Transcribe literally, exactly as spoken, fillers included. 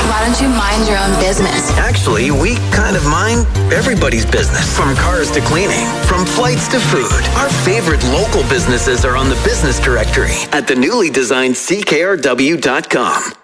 Why don't you mind your own business? Actually, we kind of mind everybody's business. From cars to cleaning, from flights to food. Our favorite local businesses are on the business directory at the newly designed C K R W dot com.